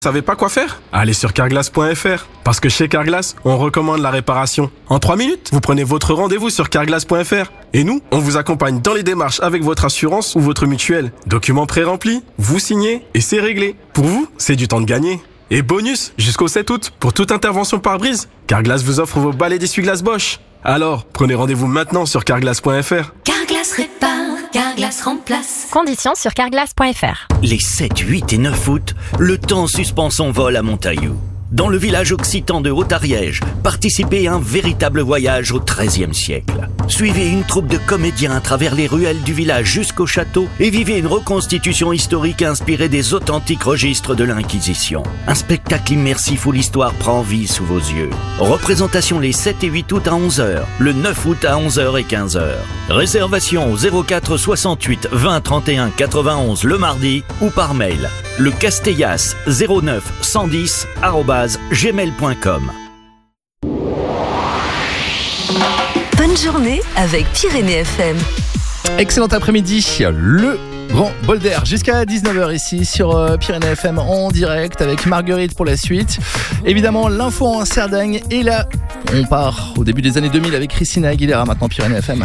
Savez pas quoi faire? Allez sur carglass.fr. Parce que chez Carglass, on recommande la réparation. En 3 minutes, vous prenez votre rendez-vous sur carglass.fr. Et nous, on vous accompagne dans les démarches avec votre assurance ou votre mutuelle. Documents pré-remplis, vous signez et c'est réglé. Pour vous, c'est du temps de gagner. Et bonus, jusqu'au 7 août, pour toute intervention pare-brise, Carglass vous offre vos balais d'essuie-glace Bosch. Alors, prenez rendez-vous maintenant sur carglass.fr. Carglass répare, Carglass remplace. Conditions sur carglass.fr. Les 7, 8 et 9 août, le temps suspend son vol à Montaillou. Dans le village occitan de Haut-Ariège, participez à un véritable voyage au XIIIe siècle. Suivez une troupe de comédiens à travers les ruelles du village jusqu'au château et vivez une reconstitution historique inspirée des authentiques registres de l'Inquisition. Un spectacle immersif où l'histoire prend vie sous vos yeux. Représentation les 7 et 8 août à 11h, le 9 août à 11h et 15h. Réservation au 04 68 20 31 91 le mardi ou par mail. Le Castellas 09 110 @gmail.com. Bonne journée avec Pyrénées FM. Excellent après-midi, le grand bol d'air jusqu'à 19h ici sur Pyrénées FM en direct avec Marguerite pour la suite. Évidemment, l'info en Cerdagne et là, on part au début des années 2000 avec Christina Aguilera, maintenant Pyrénées FM.